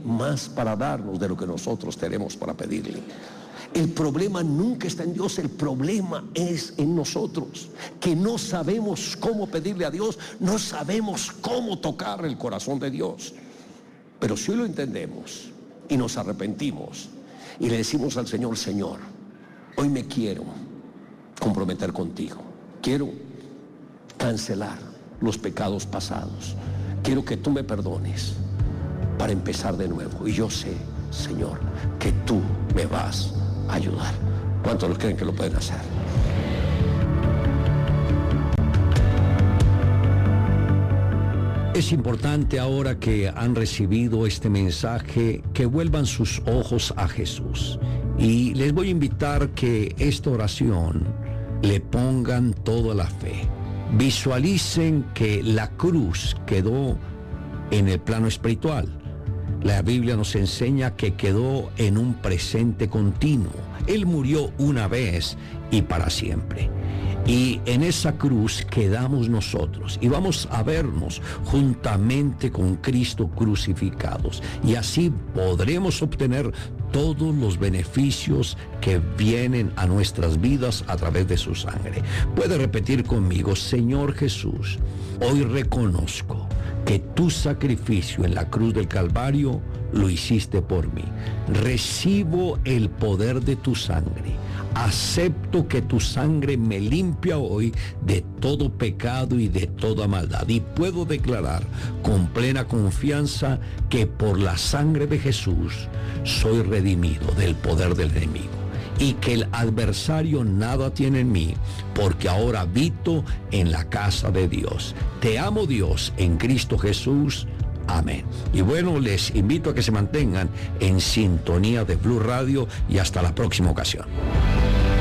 más para darnos de lo que nosotros tenemos para pedirle. El problema nunca está en Dios, el problema es en nosotros, que no sabemos cómo pedirle a Dios, no sabemos cómo tocar el corazón de Dios. Pero si hoy lo entendemos y nos arrepentimos y le decimos al Señor: Señor, hoy me quiero comprometer contigo, quiero cancelar los pecados pasados, quiero que tú me perdones para empezar de nuevo, y yo sé, Señor, que tú me vas a ayudar. ¿Cuántos creen que lo pueden hacer? Es importante, ahora que han recibido este mensaje, que vuelvan sus ojos a Jesús. Y les voy a invitar que esta oración le pongan toda la fe. Visualicen que la cruz quedó en el plano espiritual. La Biblia nos enseña que quedó en un presente continuo. Él murió una vez y para siempre. Y en esa cruz quedamos nosotros y vamos a vernos juntamente con Cristo crucificados. Y así podremos obtener todos los beneficios que vienen a nuestras vidas a través de su sangre. Puede repetir conmigo: Señor Jesús, hoy reconozco que tu sacrificio en la cruz del Calvario lo hiciste por mí. Recibo el poder de tu sangre. Acepto que tu sangre me limpia hoy de todo pecado y de toda maldad. Y puedo declarar con plena confianza que por la sangre de Jesús soy redimido del poder del enemigo. Y que el adversario nada tiene en mí, porque ahora habito en la casa de Dios. Te amo, Dios, en Cristo Jesús. Amén. Y bueno, les invito a que se mantengan en sintonía de Blue Radio y hasta la próxima ocasión.